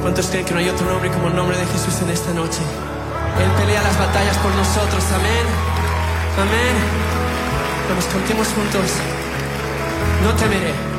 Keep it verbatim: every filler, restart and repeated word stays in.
¿Cuántos creen que no hay otro nombre como el nombre de Jesús en esta noche? Él pelea las batallas por nosotros, amén. Amén. Vamos, cantemos juntos. No temeré.